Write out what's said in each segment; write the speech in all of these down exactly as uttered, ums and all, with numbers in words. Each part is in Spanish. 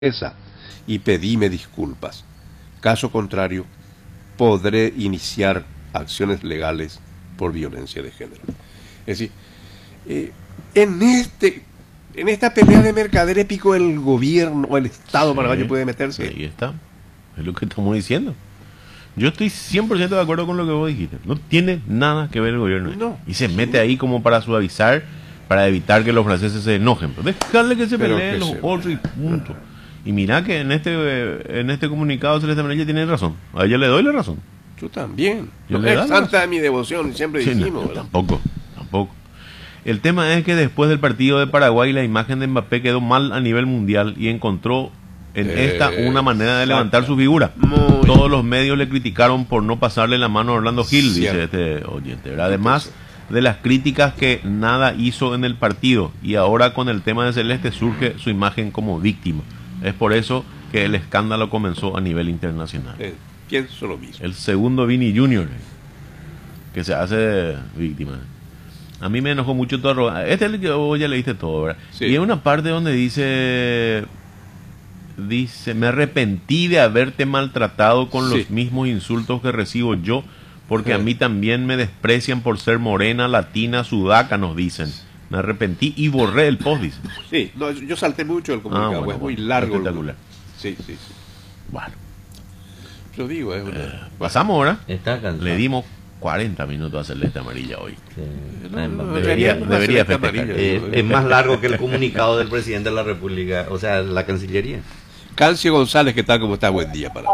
esa y pedime disculpas. Caso contrario, podré iniciar acciones legales por violencia de género. Es decir, eh, en este en esta pelea de mercader épico el gobierno o el Estado Sí, paraguayo puede meterse. Ahí está. Es lo que estamos diciendo. Yo estoy cien por ciento de acuerdo con lo que vos dijiste. No tiene nada que ver el gobierno. No. Y se mete ahí como para suavizar, para evitar que los franceses se enojen. Pero dejarle que se Pero peleen que los se- otros y punto. Y mira que en este eh, en este comunicado Celeste Amarilla tiene razón. A ella le doy la razón. Yo también. Yo No, le es da la santa razón. de mi devoción, siempre Sí, no, dijimos. yo ¿verdad? tampoco, tampoco. El tema es que después del partido de Paraguay la imagen de Mbappé quedó mal a nivel mundial y encontró en Eh, esta una manera de levantar exacto. su figura. Muy Todos los medios le criticaron por no pasarle la mano a Orlando Gil, dice Cierto. este oyente, ¿verdad? Además de las críticas que nada hizo en el partido y ahora con el tema de Celeste surge su imagen como víctima. Es por eso que el escándalo comenzó a nivel internacional. Eh, pienso lo mismo. El segundo Vini Junior que se hace víctima. A mí me enojó mucho todo. Este es el que vos ya leíste todo, ¿verdad? Sí. Y hay una parte donde dice dice, me arrepentí de haberte maltratado con Sí. los mismos insultos que recibo yo, porque Sí. a mí también me desprecian por ser morena, latina, sudaca, nos dicen. Me arrepentí y borré el post, dice. Sí, no, yo salté mucho el comunicado, Ah, bueno, es muy bueno, largo. el- espectacular. Sí, sí, sí. Bueno, Yo digo, es una... pasamos ahora. Está cansado. Le dimos cuarenta minutos a Celeste Amarilla hoy. Sí. No, no, no, Debería- no, no, debería celeste festejar. amarilla, Eh, no, es más largo que el comunicado del presidente de la República, o sea, la Cancillería. Cancio González, ¿qué tal? ¿Cómo está? Buen día para vos.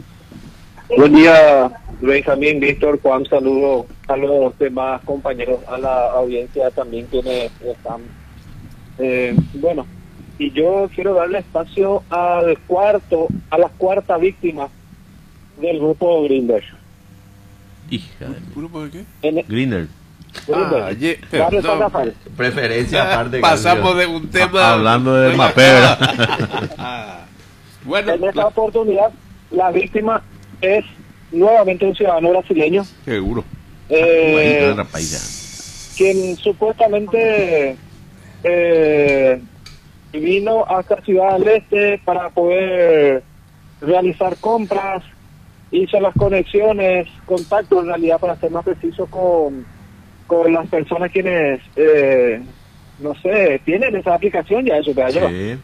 Buen día, Benjamín, Víctor, Juan, saludo a los demás compañeros, a la audiencia también quienes están. Eh, bueno, y yo quiero darle espacio al cuarto, a la cuarta víctima del grupo Grindr. Hija de ¿Grupo de qué? En el, Grinder. Grindr, Ah, ye- pero Barrio no, San Rafael. Preferencia aparte. Pasamos de un tema... Hablando de Oiga, Mbappé, ¿verdad? ah, bueno, En esta oportunidad, la víctima es nuevamente un ciudadano brasileño, seguro. eh, Igualito de otra país, quien supuestamente eh, vino hasta Ciudad del Este para poder realizar compras, hizo las conexiones, contactos en realidad para ser más preciso con, con las personas quienes, eh, no sé, tienen esa aplicación ya eso, ya. lleva. Sí.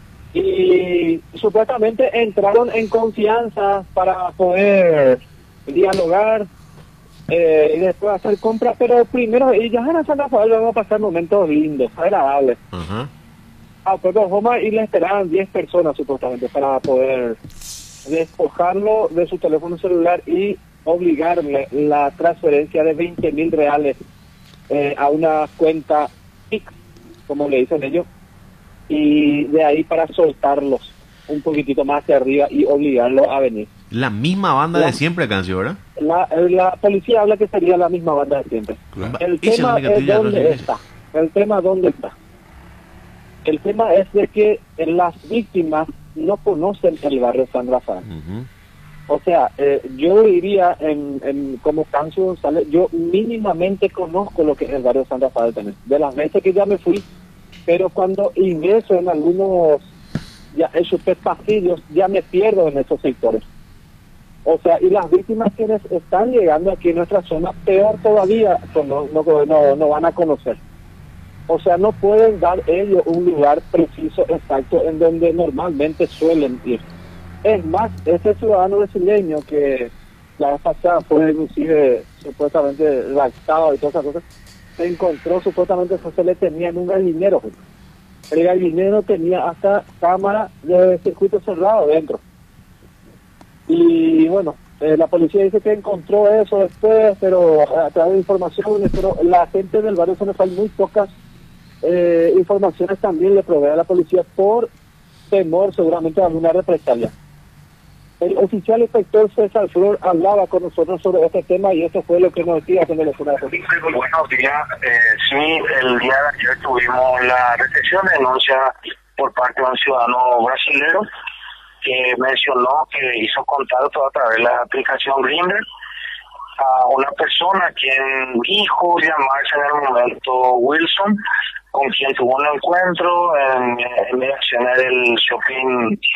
Y supuestamente entraron en confianza para poder dialogar eh, y después hacer compras, pero primero ellos en San Rafael van a pasar momentos lindos, agradables. Ajá. A Puerto Roma y le esperaban diez personas supuestamente para poder despojarlo de su teléfono celular y obligarle la transferencia de veinte mil reales eh, a una cuenta X, como le dicen ellos, y de ahí para soltarlos un poquitito más hacia arriba y obligarlo a venir. La misma banda La- de siempre, Cancio, ¿verdad? La, la policía habla que sería la misma banda de siempre. Claro. El Hice tema la es gatilla, no dónde sé. está. El tema dónde está. El tema es de que las víctimas no conocen el barrio San Rafael. Ujú. O sea, eh, yo diría, en, en, como Cancio González, yo mínimamente conozco lo que es el barrio San Rafael también. De las veces que ya me fui, pero cuando ingreso en algunos ya esos pasillos, ya me pierdo en esos sectores. O sea, y las víctimas quienes están llegando aquí en nuestra zona, peor todavía, pues no, no, no, no van a conocer. O sea, no pueden dar ellos un lugar preciso, exacto, en donde normalmente suelen ir. Es más, ese ciudadano brasileño que la vez pasada fue inclusive supuestamente raptado y todas esas cosas, se encontró supuestamente que se le tenía en un gallinero. El gallinero tenía hasta cámara de circuito cerrado dentro. Y bueno, eh, la policía dice que encontró eso después, pero a través de informaciones, pero la gente del barrio San Rafael muy pocas eh, informaciones también le provee a la policía por temor seguramente de alguna represalia. El oficial inspector César Flor hablaba con nosotros sobre este tema y eso fue lo que nos decía cuando le fue la policía. Buenos días. Eh, sí, el día de ayer tuvimos la recepción de denuncia por parte de un ciudadano brasilero que mencionó que hizo contacto a través de la aplicación Grindr a una persona quien dijo llamarse en el momento Wilson, con quien tuvo un encuentro en, en dirección del shopping